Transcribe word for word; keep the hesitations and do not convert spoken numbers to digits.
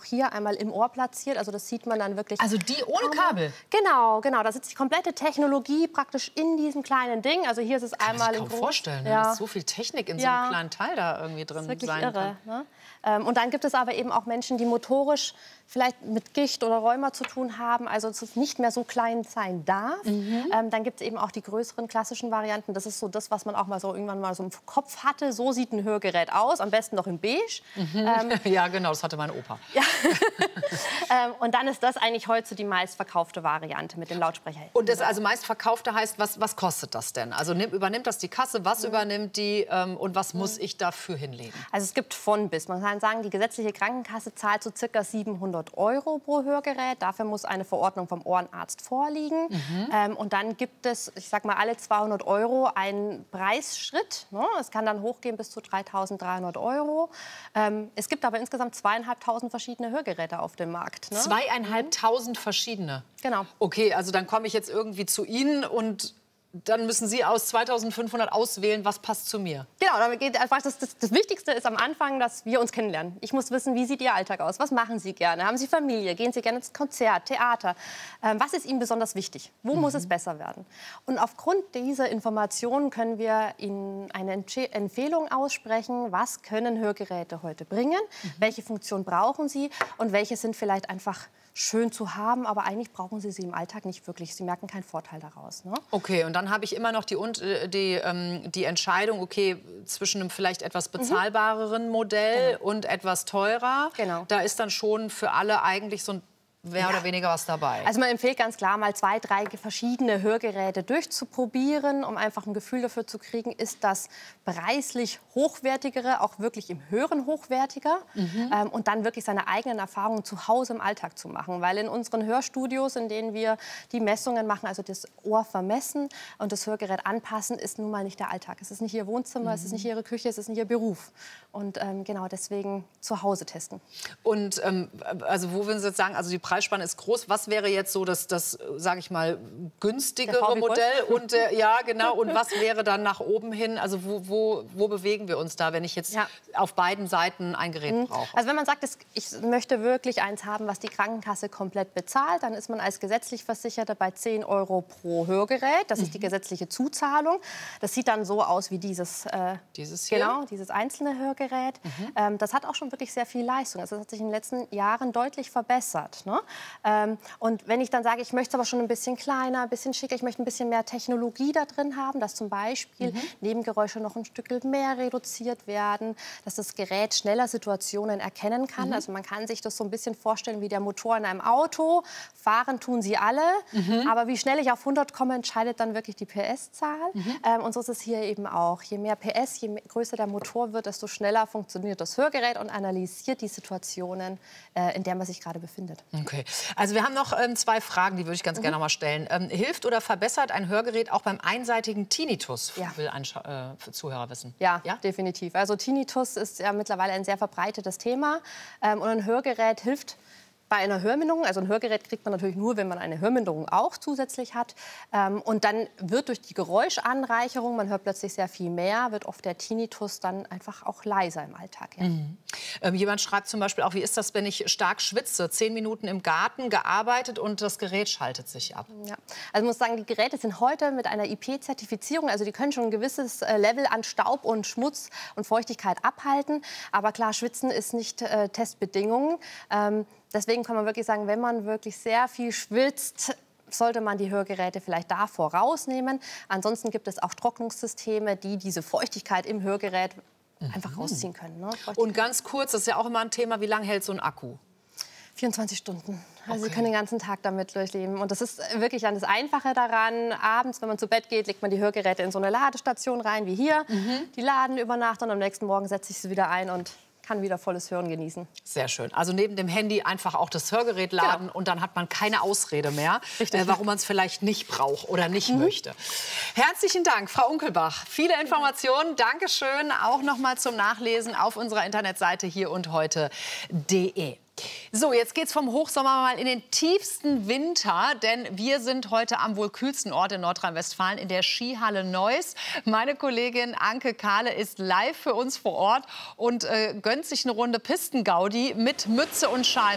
hier einmal im Ohr platziert. Also das sieht man dann wirklich. Also die ohne Kabel? Genau, genau. Da sitzt die komplette Technologie praktisch in diesem kleinen Ding. Also hier ist es Kann einmal ich im kaum groß. vorstellen, ne? Ja. Dass so viel Technik in so Ja. einem kleinen Teil da irgendwie drin Das ist wirklich sein irre, kann. ne? Ähm, und dann gibt es aber eben auch Menschen, die motorisch vielleicht mit Gicht oder Rheuma zu tun haben, also es nicht mehr so klein sein darf. Mhm. Ähm, dann gibt es eben auch die größeren klassischen Varianten. Das ist so das, was man auch mal so irgendwann mal so im Kopf hatte. So sieht ein Hörgerät aus, am besten noch in beige. Mhm. Ähm, ja, genau, das hatte mein Opa. Ja. ähm, und dann ist das eigentlich heute die meistverkaufte Variante mit dem Lautsprecher. Und das also meistverkaufte heißt, was, was kostet das denn? Also nimm, übernimmt das die Kasse, was mhm. übernimmt die ähm, und was mhm. muss ich dafür hinlegen? Also es gibt von bis. Man kann sagen, die gesetzliche Krankenkasse zahlt so circa siebenhundert Euro pro Hörgerät. Dafür muss eine Verordnung vom Ohrenarzt vorliegen. Mhm. Ähm, und dann gibt es, ich sag mal, alle zweihundert Euro einen Preisschritt. Ne? Es kann dann hochgehen bis zu dreitausenddreihundert Euro. Ähm, es gibt aber insgesamt zweieinhalbtausend verschiedene Hörgeräte auf dem Markt. Ne? Zweieinhalbtausend verschiedene? Genau. Okay, also dann komme ich jetzt irgendwie zu Ihnen und dann müssen Sie aus zweitausendfünfhundert auswählen, was passt zu mir. Genau, damit geht einfach das, das, das Wichtigste ist am Anfang, dass wir uns kennenlernen. Ich muss wissen, wie sieht Ihr Alltag aus? Was machen Sie gerne? Haben Sie Familie? Gehen Sie gerne ins Konzert, Theater? Ähm, was ist Ihnen besonders wichtig? Wo mhm. muss es besser werden? Und aufgrund dieser Informationen können wir Ihnen eine Entsche- Empfehlung aussprechen, was können Hörgeräte heute bringen? Mhm. Welche Funktion brauchen Sie? Und welche sind vielleicht einfach schön zu haben, aber eigentlich brauchen Sie sie im Alltag nicht wirklich. Sie merken keinen Vorteil daraus. Ne? Okay, und dann habe ich immer noch die, die, ähm, die Entscheidung, okay, zwischen einem vielleicht etwas bezahlbareren Modell genau. und etwas teurer. Genau. Da ist dann schon für alle eigentlich so ein mehr ja. oder weniger was dabei. Also man empfiehlt ganz klar, mal zwei, drei verschiedene Hörgeräte durchzuprobieren, um einfach ein Gefühl dafür zu kriegen, ist das preislich hochwertigere auch wirklich im Hören hochwertiger mhm. ähm, und dann wirklich seine eigenen Erfahrungen zu Hause im Alltag zu machen. Weil in unseren Hörstudios, in denen wir die Messungen machen, also das Ohr vermessen und das Hörgerät anpassen, ist nun mal nicht der Alltag. Es ist nicht Ihr Wohnzimmer, mhm. es ist nicht Ihre Küche, es ist nicht Ihr Beruf. Und ähm, genau deswegen zu Hause testen. Und ähm, also wo würden Sie jetzt sagen, also die Preisspanne ist groß. Was wäre jetzt so das, das sage ich mal, günstigere Modell? Und äh, ja, genau. Und was wäre dann nach oben hin? Also wo, wo, wo bewegen wir uns da, wenn ich jetzt ja. auf beiden Seiten ein Gerät mhm. brauche? Also wenn man sagt, ich möchte wirklich eins haben, was die Krankenkasse komplett bezahlt, dann ist man als gesetzlich Versicherter bei zehn Euro pro Hörgerät. Das mhm. ist die gesetzliche Zuzahlung. Das sieht dann so aus wie dieses, äh, dieses hier? Genau, dieses einzelne Hörgerät. Mhm. Ähm, das hat auch schon wirklich sehr viel Leistung. Also das hat sich in den letzten Jahren deutlich verbessert. Ne? Ähm, und wenn ich dann sage, ich möchte es aber schon ein bisschen kleiner, ein bisschen schicker, ich möchte ein bisschen mehr Technologie da drin haben, dass zum Beispiel mhm. Nebengeräusche noch ein Stück mehr reduziert werden, dass das Gerät schneller Situationen erkennen kann. Mhm. Also man kann sich das so ein bisschen vorstellen wie der Motor in einem Auto. Fahren tun sie alle, mhm. aber wie schnell ich auf hundert komme, entscheidet dann wirklich die P S-Zahl. Mhm. Ähm, und so ist es hier eben auch. Je mehr P S, je mehr, größer der Motor wird, desto schneller funktioniert das Hörgerät und analysiert die Situationen, äh, in der man sich gerade befindet. Okay. Also wir haben noch ähm, zwei Fragen, die würde ich ganz mhm. gerne noch mal stellen. Ähm, hilft oder verbessert ein Hörgerät auch beim einseitigen Tinnitus? Ja. Will ein äh, Zuhörer wissen. Ja, ja, definitiv. Also Tinnitus ist ja mittlerweile ein sehr verbreitetes Thema. Ähm, und ein Hörgerät hilft bei einer Hörminderung. Also ein Hörgerät kriegt man natürlich nur, wenn man eine Hörminderung auch zusätzlich hat. Ähm, und dann wird durch die Geräuschanreicherung, man hört plötzlich sehr viel mehr, wird oft der Tinnitus dann einfach auch leiser im Alltag. Ja. Mhm. Ähm, jemand schreibt zum Beispiel auch, wie ist das, wenn ich stark schwitze? Zehn Minuten im Garten gearbeitet und das Gerät schaltet sich ab. Ja. Also ich muss sagen, die Geräte sind heute mit einer I P-Zertifizierung, also die können schon ein gewisses Level an Staub und Schmutz und Feuchtigkeit abhalten. Aber klar, Schwitzen ist nicht äh, Testbedingungen. Ähm, Deswegen kann man wirklich sagen, wenn man wirklich sehr viel schwitzt, sollte man die Hörgeräte vielleicht davor rausnehmen. Ansonsten gibt es auch Trocknungssysteme, die diese Feuchtigkeit im Hörgerät einfach mhm. rausziehen können. Ne? Und ganz kurz, das ist ja auch immer ein Thema, wie lange hält so ein Akku? vierundzwanzig Stunden. Also okay. Sie können den ganzen Tag damit durchleben. Und das ist wirklich dann das Einfache daran. Abends, wenn man zu Bett geht, legt man die Hörgeräte in so eine Ladestation rein, wie hier. Mhm. Die laden über Nacht und am nächsten Morgen setze ich sie wieder ein und kann wieder volles Hören genießen. Sehr schön. Also neben dem Handy einfach auch das Hörgerät laden, genau. und dann hat man keine Ausrede mehr, äh, warum man es vielleicht nicht braucht oder nicht mhm. möchte. Herzlichen Dank, Frau Unkelbach. Viele Informationen. Dankeschön. Auch noch mal zum Nachlesen auf unserer Internetseite hier und heute punkt de. So, jetzt geht's vom Hochsommer mal in den tiefsten Winter, denn wir sind heute am wohl kühlsten Ort in Nordrhein-Westfalen in der Skihalle Neuss. Meine Kollegin Anke Kahle ist live für uns vor Ort und äh, gönnt sich eine Runde Pistengaudi mit Mütze und Schal.